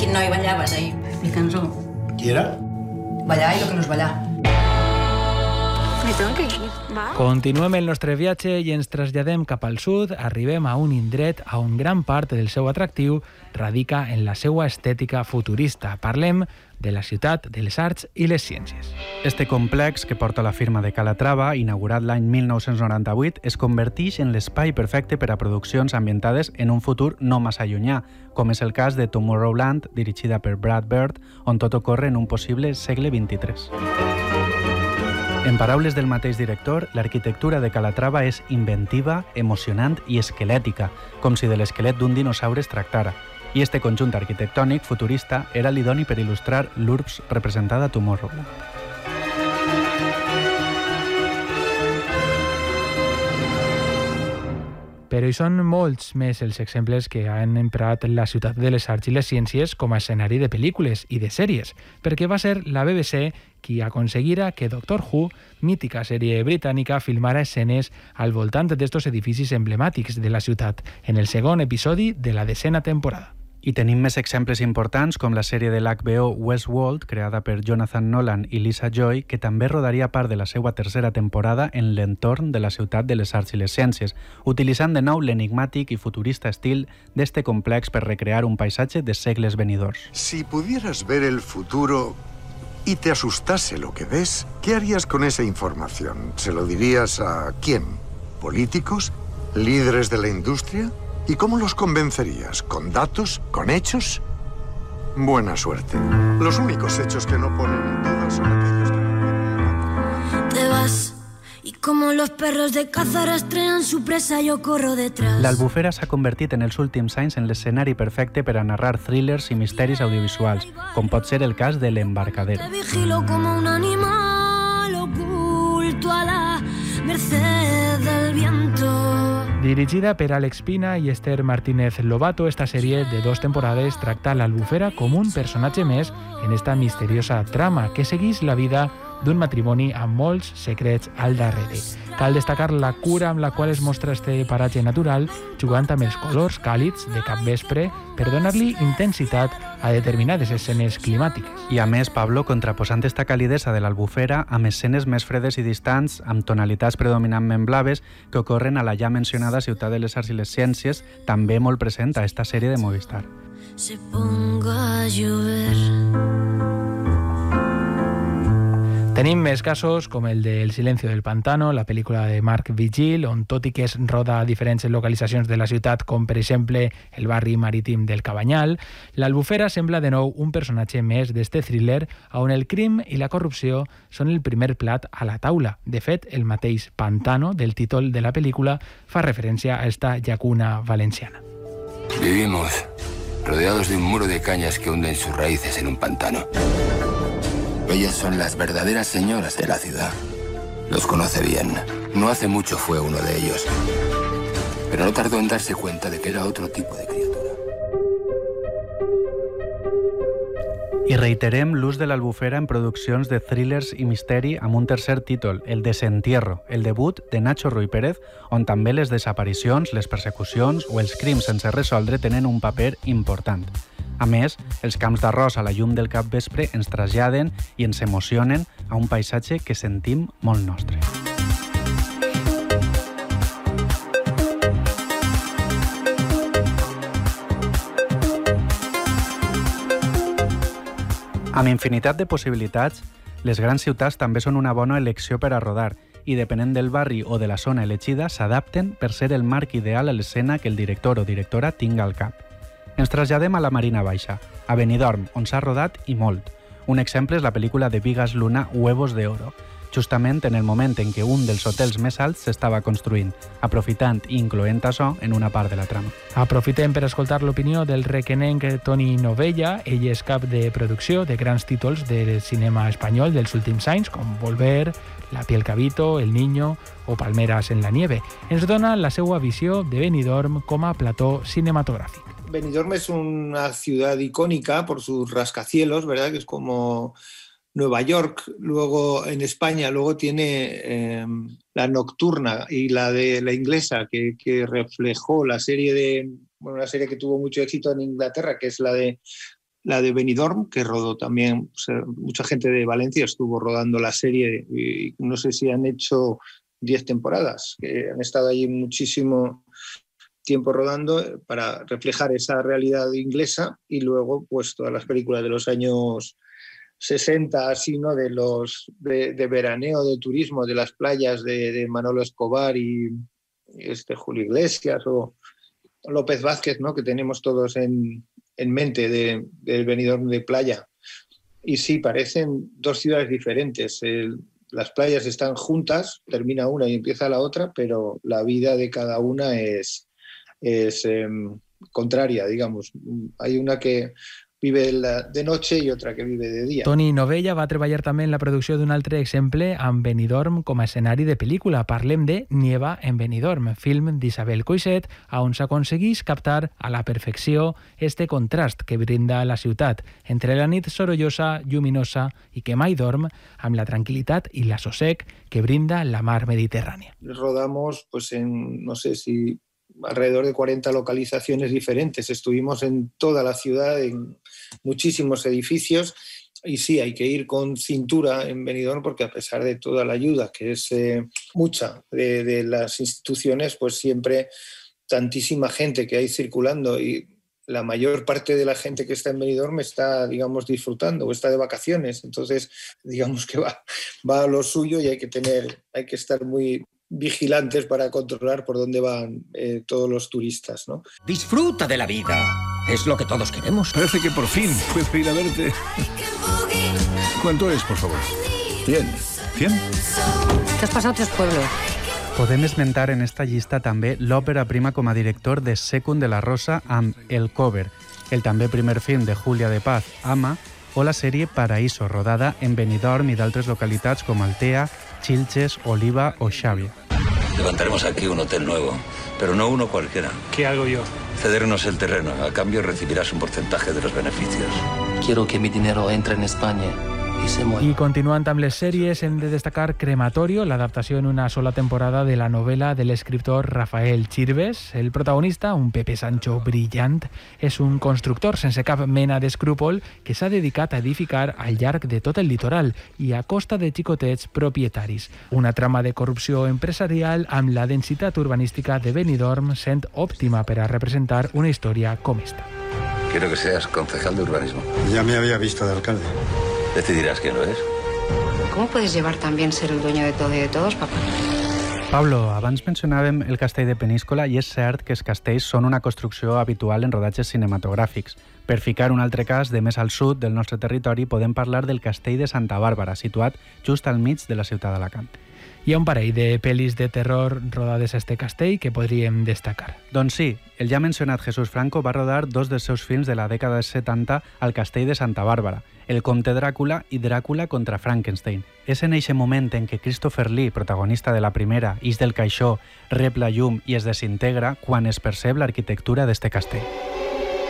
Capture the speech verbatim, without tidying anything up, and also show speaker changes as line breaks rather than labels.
Quin noi ballaves ahir?
Mi cançó.
Qui era?
Ballar i lo que no és ballar.
Me tengo que ir, va?
Continuem el nostre viatge i ens traslladem cap al sud, arribem a un indret on gran part del seu atractiu radica en la seva estètica futurista. Parlem de la ciutat de les arts i les ciències.
Este complex, que porta la firma de Calatrava, inaugurat l'any mil nou-cents noranta-vuit, es converteix en l'espai perfecte per a produccions ambientades en un futur no massa llunyà, com és el cas de Tomorrowland, dirigida per Brad Bird, on tot ocorre en un possible segle vint-i-tres. En paraules del mateix director, l'arquitectura de Calatrava és inventiva, emocionant i esquelètica, com si de l'esquelet d'un dinosaure es tractara. I este conjunt arquitectònic futurista era l'idoni per il·lustrar l'U R B S representada a Tomorrowland.
Però hi són molts més els exemples que han emprat la ciutat de les arts i les ciències com a escenari de pel·lícules i de sèries, perquè va ser la B B C qui aconseguira que Doctor Who, mítica sèrie britànica, filmara escenes al voltant d'estos edificis emblemàtics de la ciutat en el segon episodi de la desena temporada.
I tenim més exemples importants com la sèrie de l'H B O Westworld, creada per Jonathan Nolan i Lisa Joy, que també rodaria part de la seva tercera temporada en l'entorn de la ciutat de les arts i les ciències, utilitzant de nou l'enigmàtic i futurista estil d'este complex per recrear un paisatge de segles venidors.
Si pudieras ver el futuro y te asustase lo que ves, ¿qué harías con esa información? ¿Se lo dirías a quién? ¿Políticos? ¿Líderes de la industria? ¿Y cómo los convencerías? ¿Con datos? ¿Con hechos? Buena suerte. Los únicos hechos que no ponen en duda son aquellos que...
Te vas, y como los perros de caza rastrean su presa, yo corro detrás.
L'Albufera s'ha convertit en els últims anys en l'escenari perfecte per a narrar thrillers i misteris audiovisuals, com pot ser el cas de l'Embarcadero.
Te vigilo como un animal oculto a la merced del viento.
Dirigida per Àlex Pina i Esther Martínez Lobato, esta sèrie de dos temporades tracta l'Albufera com un personatge més en esta misteriosa trama que segueix la vida d'un matrimoni amb molts secrets al darrere. Cal destacar la cura amb la qual es mostra este paratge natural, jugant amb els colors càlids de capvespre per donar-li intensitat a determinades escenes climàtiques.
I a més, Pablo, contraposant esta calidesa de l'Albufera amb escenes més fredes i distants, amb tonalitats predominantment blaves, que ocorren a la ja mencionada ciutat de les arts i les ciències, també molt present a esta sèrie de Movistar.
Se ponga a llover.
Tenim més casos com el de El silencio del pantano, la pel·lícula de Marc Vigil, on tot i que es roda a diferents localitzacions de la ciutat, com per exemple el barri marítim del Cabanyal, l'Albufera sembla de nou un personatge més d'este thriller on el crim i la corrupció són el primer plat a la taula. De fet, el mateix pantano del títol de la pel·lícula fa referència a esta llacuna valenciana.
Vivimos rodeados de un muro de cañas que hunden sus raíces en un pantano. Ellas son las verdaderas señoras de la ciudad. Los conoce bien. No hace mucho fue uno de ellos. Pero no tardó en darse cuenta de que era otro tipo de criatura.
I reiterem l'ús de l'Albufera en produccions de thrillers i misteri amb un tercer títol, el Desentierro, el debut de Nacho Ruy Pérez, on també les desaparicions, les persecucions o els crims sense resoldre tenen un paper important. A més, els camps d'arròs a la llum del capvespre ens traslladen i ens emocionen a un paisatge que sentim molt nostre. Amb infinitat de possibilitats, les grans ciutats també són una bona elecció per a rodar i, depenent del barri o de la zona elegida, s'adapten per ser el marc ideal a l'escena que el director o directora tinga al cap. Ens traslladem a la Marina Baixa, a Benidorm, on s'ha rodat i molt. Un exemple és la pel·lícula de Vigas Luna Huevos de Oro, justament en el moment en què un dels hotels més alts s'estava construint, aprofitant i incloent açò en una part de la trama.
Aprofitem per escoltar l'opinió del requenenc Toni Novella. Ell és cap de producció de grans títols del cinema espanyol dels últims anys, com Volver, La piel cabito, El niño o Palmeras en la nieve. Ens dona la seva visió de Benidorm com a plató cinematogràfic.
Benidorm es una ciudad icónica por sus rascacielos, ¿verdad? Que es como Nueva York. Luego en España, luego tiene eh, la nocturna y la de la inglesa, que, que reflejó la serie de, bueno, una serie que tuvo mucho éxito en Inglaterra, que es la de la de Benidorm, que rodó también, o sea, mucha gente de Valencia estuvo rodando la serie y no sé si han hecho diez temporadas, que han estado allí muchísimo tiempo rodando para reflejar esa realidad inglesa, y luego pues todas las películas de los años sesenta, así, ¿no? De los de, de veraneo, de turismo, de las playas de, de Manolo Escobar y este Julio Iglesias o López Vázquez, ¿no? Que tenemos todos en, en mente de, del Benidorm de playa. Y sí, parecen dos ciudades diferentes. El, las playas están juntas, termina una y empieza la otra, pero la vida de cada una es, es eh, contraria, digamos. Hay una que vive de noche i otra que vive de dia.
Toni Novella va treballar també en la producció d'un altre exemple amb Benidorm com a escenari de pel·lícula. Parlem de Nieva en Benidorm, film d'Isabel Coixet, on s'aconsegueix captar a la perfecció este contrast que brinda la ciutat entre la nit sorollosa, lluminosa i que mai dorm, amb la tranquil·litat i l'assossec que brinda la mar Mediterrània.
Rodamos pues en, no sé si alrededor de cuarenta localizaciones diferentes. Estuvimos en toda la ciudad, en muchísimos edificios, y sí, hay que ir con cintura en Benidorm porque a pesar de toda la ayuda, que es eh, mucha de, de las instituciones, pues siempre tantísima gente que hay circulando, y la mayor parte de la gente que está en Benidorm está, digamos, disfrutando o está de vacaciones. Entonces, digamos que va, va a lo suyo y hay que tener, hay que estar muy vigilantes para controlar por dónde van eh, todos los turistas, ¿no?
Disfruta de la vida. Es lo que todos queremos.
Parece que por fin puedo ir a verte. ¿Cuánto es, por favor? Cien. ¿Cien?
Te has pasado tres pueblos.
Podem esmentar en esta llista també l'òpera prima com a director de Secund de la Rosa amb El Cover, el també primer film de Julia de Paz, Ama, o la sèrie Paraíso, rodada en Benidorm i d'altres localitats com Altea, Xilxes, Oliva o Xàbia.
Levantaremos aquí un hotel nuevo, pero no uno cualquiera.
¿Qué hago yo?
Cedernos el terreno. A cambio recibirás un porcentaje de los beneficios.
Quiero que mi dinero entre en España y se mueva.
I continuant amb les sèries, hem de destacar Crematorio, l'adaptació en una sola temporada de la novel·la de l'escriptor Rafael Chirves. El protagonista, un Pepe Sancho brillant, és un constructor sense cap mena d'escrúpol que s'ha dedicat a edificar al llarg de tot el litoral i a costa de xicotets propietaris. Una trama de corrupció empresarial amb la densitat urbanística de Benidorm sent òptima per a representar una història com esta.
Quiero que seas concejal de urbanismo.
Ya me había visto de alcalde.
Decidirás quién lo es.
¿Cómo puedes llevar también ser el dueño de todo y de todos, papá?
Pablo, abans mencionàvem el castell de Peníscola i és cert que els castells són una construcció habitual en rodatges cinematogràfics. Per ficar un altre cas de més al sud del nostre territori, podem parlar del castell de Santa Bàrbara, situat just al mig de la ciutat d'Alacant.
Hi ha un parell de pel·lis de terror rodades a este castell que podríem destacar.
Doncs sí, el ja mencionat Jesús Franco va rodar dos dels seus films de la dècada dels setanta al castell de Santa Bàrbara, El comte Dràcula i Dràcula contra Frankenstein. És en eixe moment en què Christopher Lee, protagonista de la primera, ix del caixó, rep la llum i es desintegra quan es percep l'arquitectura d'este castell.